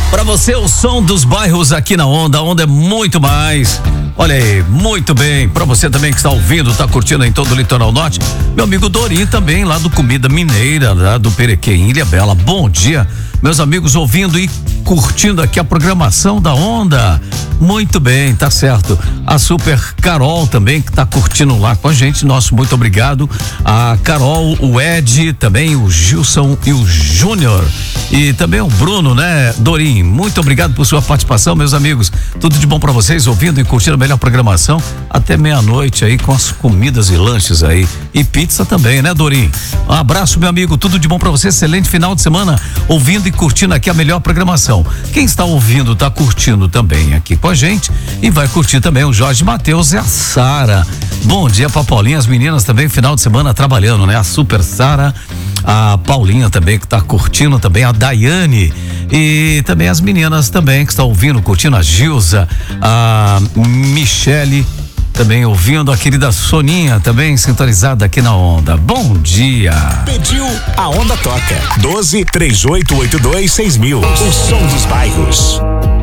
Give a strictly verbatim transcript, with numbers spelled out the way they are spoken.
Pra você, o som dos bairros aqui na Onda. A Onda é muito mais. Olha aí, muito bem. Pra você também que está ouvindo, tá curtindo em todo o Litoral Norte. Meu amigo Dorim também, lá do Comida Mineira, lá do Perequém, Ilha Bela. Bom dia, meus amigos, ouvindo e curtindo aqui a programação da Onda. Muito bem, tá certo. A Super Carol também, que tá curtindo lá com a gente. Nosso muito obrigado. A Carol, o Ed, também o Gilson e o Júnior. E também o Bruno, né, Dorim? Muito obrigado por sua participação, meus amigos. Tudo de bom pra vocês, ouvindo e curtindo a melhor programação até meia-noite aí com as comidas e lanches aí. E pizza também, né, Dorim? Um abraço, meu amigo. Tudo de bom pra você. Excelente final de semana, ouvindo e curtindo aqui a melhor programação. Quem está ouvindo, tá curtindo também aqui com a gente e vai curtir também o Jorge Matheus e a Sara. Bom dia pra Paulinha, as meninas também, final de semana trabalhando, né? A Super Sara, a Paulinha também que tá curtindo também, a Daiane e também as meninas também que estão ouvindo, curtindo, a Gilza, a Michele também ouvindo, a querida Soninha também sintonizada aqui na Onda. Bom dia. Pediu, a Onda toca. doze, três oito oito dois, seis mil. O som dos bairros.